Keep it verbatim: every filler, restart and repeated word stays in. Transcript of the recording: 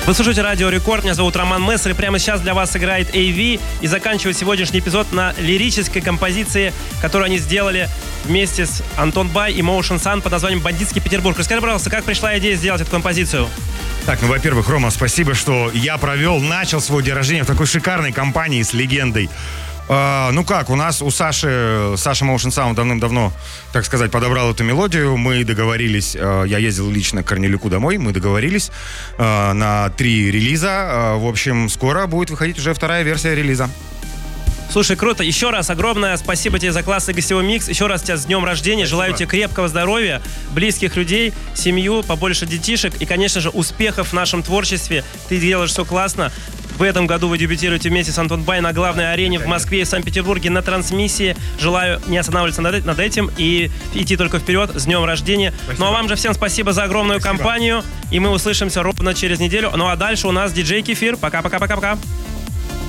Вы слушаете Радио Рекорд, меня зовут Роман Мессер, и прямо сейчас для вас играет эй ви и заканчивает сегодняшний эпизод на лирической композиции, которую они сделали вместе с Антон Бай и Motion Sun под названием «Бандитский Петербург». Расскажи, пожалуйста, как пришла идея сделать эту композицию? Так, ну, во-первых, Рома, спасибо, что я провел, начал свой день рождения в такой шикарной компании с легендой. Uh, ну как, у нас, у Саши, Саша Motion Sound давным-давно, так сказать, подобрал эту мелодию. Мы договорились, uh, я ездил лично к Корнелюку домой, мы договорились uh, на три релиза. Uh, в общем, скоро будет выходить уже вторая версия релиза. Слушай, круто. Еще раз огромное спасибо тебе за классный гостевой микс. Еще раз тебя с днем рождения. Спасибо. Желаю тебе крепкого здоровья, близких людей, семью, побольше детишек и, конечно же, успехов в нашем творчестве. Ты делаешь все классно. В этом году вы дебютируете вместе с Антон Бай на главной арене в Москве и Санкт-Петербурге на трансмиссии. Желаю не останавливаться над, над этим и идти только вперед. С днем рождения. Спасибо. Ну а вам же всем спасибо за огромную спасибо. компанию. И мы услышимся ровно через неделю. Ну а дальше у нас диджей Кефир. Пока-пока-пока-пока.